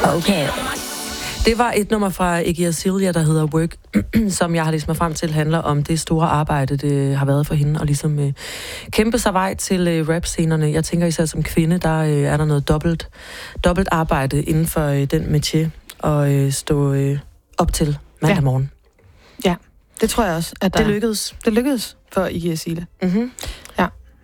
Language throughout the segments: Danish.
Okay. Det var et nummer fra Iggy Azalea, der hedder Work, som jeg har læst mig frem til handler om det store arbejde, det har været for hende, og ligesom kæmpe sig vej til rap-scenerne. Jeg tænker især som kvinde, der er der noget dobbelt arbejde inden for den métier at stå op til mandag morgen. Ja, det tror jeg også. At Det lykkedes. Det lykkedes for Iggy Azalea. Mm-hmm. Ja.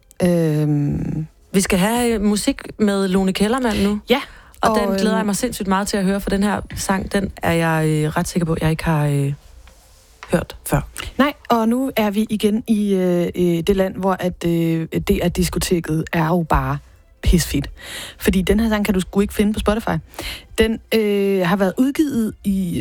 Vi skal have musik med Lone Kellermann nu. Ja. Og den glæder jeg mig sindssygt meget til at høre, for den her sang, den er jeg ret sikker på, at jeg ikke har hørt før. Nej, og nu er vi igen i det land, hvor DR-diskoteket er jo bare pisfedt. Fordi den her sang kan du sgu ikke finde på Spotify. Den har været udgivet i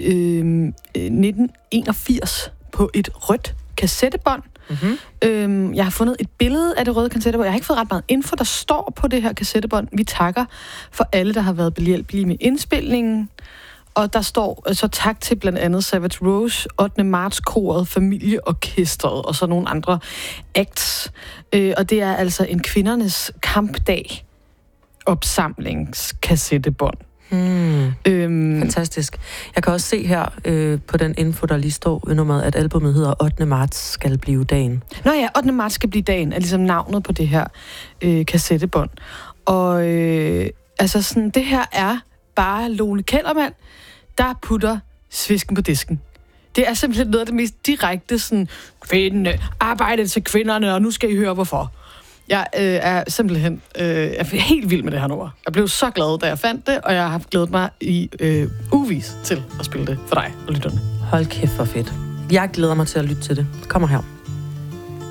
1981 på et rødt kassettebånd. Mm-hmm. Jeg har fundet et billede af det røde kassettebånd. Jeg har ikke fået ret meget info, der står på det her kassettebånd. Vi takker for alle, der har været behjælpelige med indspilningen. Og der står så tak til blandt andet Savage Rose, 8. marts-koret, familieorkestret og så nogle andre acts. Og det er altså en kvindernes kampdag opsamlingskassettebånd. Fantastisk. Jeg kan også se her på den info, der lige står ved nummeret, at albumet hedder 8. marts skal blive dagen. Nå ja, 8. marts skal blive dagen, er ligesom navnet på det her kassettebånd. Og altså sådan, det her er bare Lone Kellermann, der putter svisken på disken. Det er simpelthen noget af det mest direkte sådan, arbejde til kvinderne, og nu skal I høre hvorfor. Jeg er simpelthen helt vild med det her nummer. Jeg blev så glad, da jeg fandt det, og jeg har glædet mig i ugevis til at spille det for dig og lytterne. Hold kæft, hvor fedt. Jeg glæder mig til at lytte til det. Kommer her.